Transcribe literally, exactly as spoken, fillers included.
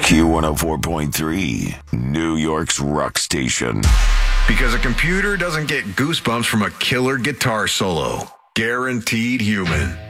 Q one oh four point three, New York's rock station. Because a computer doesn't get goosebumps from a killer guitar solo. Guaranteed Human.